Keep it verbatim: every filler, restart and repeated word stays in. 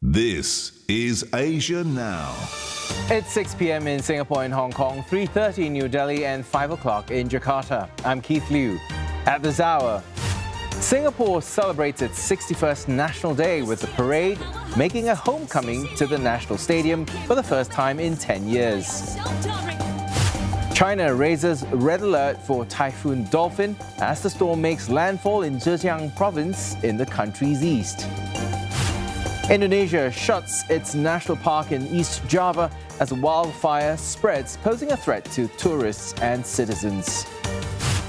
This is Asia Now. It's six p m in Singapore and Hong Kong, three thirty in New Delhi and five o'clock in Jakarta. I'm Keith Liu. At this hour, Singapore celebrates its sixty-first National Day with a parade, making a homecoming to the National Stadium for the first time in ten years. China raises red alert for Typhoon Dolphin as the storm makes landfall in Zhejiang province in the country's east. Indonesia shuts its national park in East Java as wildfire spreads, posing a threat to tourists and citizens.